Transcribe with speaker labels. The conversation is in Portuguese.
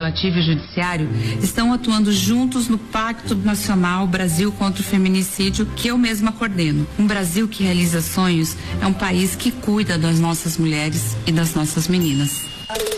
Speaker 1: Legislativo e Judiciário estão atuando juntos no Pacto Nacional Brasil contra o Feminicídio, que eu mesma coordeno. Um Brasil que realiza sonhos é um país que cuida das nossas mulheres e das nossas meninas.